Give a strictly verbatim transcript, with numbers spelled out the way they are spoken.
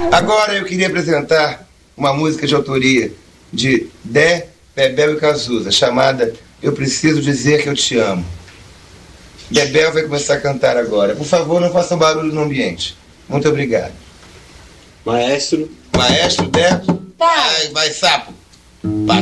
Agora eu queria apresentar uma música de autoria de Dé, Bebel e Cazuza, chamada Eu Preciso Dizer Que Eu Te Amo. Bebel vai começar a cantar agora. Por favor, não façam barulho no ambiente. Muito obrigado. Maestro. Maestro, Dé. Tá. Vai, vai, sapo. Vai.